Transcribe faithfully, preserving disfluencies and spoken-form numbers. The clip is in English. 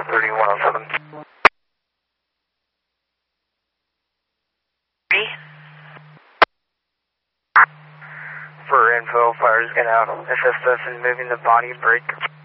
thirty-one oh seven. For info, fire's gonna assist us in moving the body break.